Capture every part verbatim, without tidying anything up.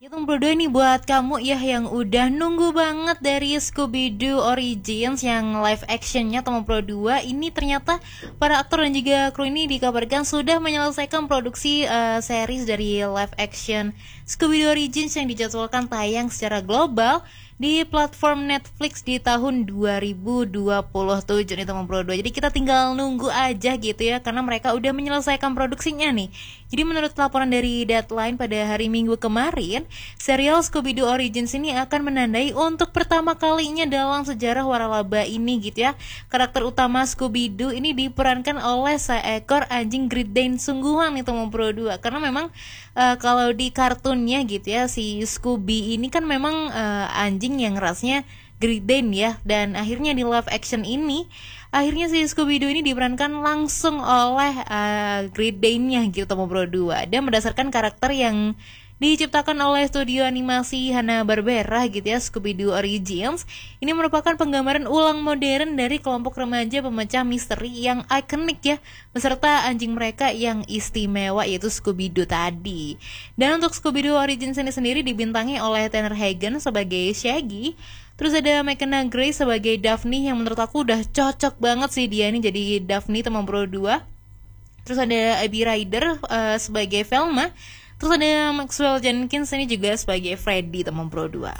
Itu berdua nih buat kamu ya yang udah nunggu banget dari Scooby-Doo Origins yang live actionnya Tomo Pro dua. Ini ternyata para aktor dan juga kru ini dikabarkan sudah menyelesaikan produksi uh, series dari live action Scooby-Doo Origins yang dijadwalkan tayang secara global di platform Netflix di tahun dua ribu dua puluh tujuh nih Tomo Pro dua. Jadi kita tinggal nunggu aja gitu ya, karena mereka udah menyelesaikan produksinya nih. Jadi menurut laporan dari Deadline pada hari Minggu kemarin, serial Scooby-Doo Origins ini akan menandai untuk pertama kalinya dalam sejarah waralaba ini gitu ya. Karakter utama Scooby-Doo ini diperankan oleh seekor anjing Great Dane sungguhan nih Tomo Pro dua. Karena memang uh, kalau di kartunnya gitu ya, si Scooby ini kan memang uh, anjing yang rasnya Great Dane ya. Dan akhirnya di live action ini, akhirnya si Scooby-Doo ini diperankan langsung oleh uh, Great Dane-nya gitu Tomo Pro dua. Dan berdasarkan karakter yang diciptakan oleh studio animasi Hanna-Barbera gitu ya, Scooby-Doo Origins ini merupakan penggambaran ulang modern dari kelompok remaja pemecah misteri yang ikonik ya, beserta anjing mereka yang istimewa yaitu Scooby-Doo tadi. Dan untuk Scooby-Doo Origins ini sendiri dibintangi oleh Tanner Hagen sebagai Shaggy. Terus ada McKenna Grace sebagai Daphne yang menurut aku udah cocok banget sih dia ini jadi Daphne Tomo Pro dua. Terus ada Abby Ryder uh, sebagai Velma. Terus ada Maxwell Jenkins ini juga sebagai Freddy Tomo Pro dua.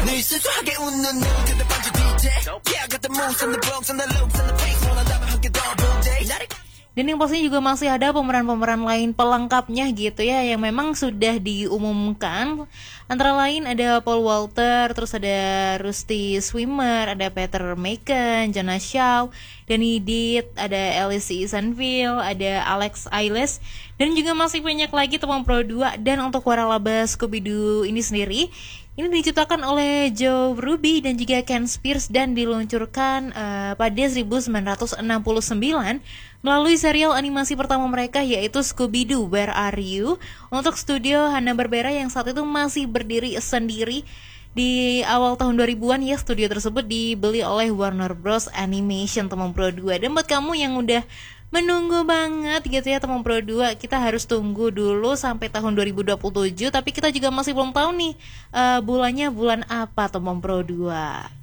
Dan yang pastinya juga masih ada pemeran-pemeran lain pelengkapnya gitu ya, yang memang sudah diumumkan. Antara lain ada Paul Walter, terus ada Rusty Swimmer, ada Peter Macon, Jonah Shaw, Danny Deed, ada Alice Isanville, ada Alex Ailes, dan juga masih banyak lagi Tomo Pro dua. Dan untuk waralaba Scooby-Doo ini sendiri, ini diciptakan oleh Joe Ruby dan juga Ken Spears dan diluncurkan uh, pada seribu sembilan ratus enam puluh sembilan melalui serial animasi pertama mereka yaitu Scooby-Doo Where Are You untuk studio Hanna-Barbera yang saat itu masih berdiri sendiri. Di awal tahun dua ribuan ya, studio tersebut dibeli oleh Warner Bros Animation Tomo Pro dua. Dan buat kamu yang udah menunggu banget gitu ya Tomo Pro dua, kita harus tunggu dulu sampai tahun dua ribu dua puluh tujuh. Tapi kita juga masih belum tahu nih uh, bulannya bulan apa Tomo Pro dua.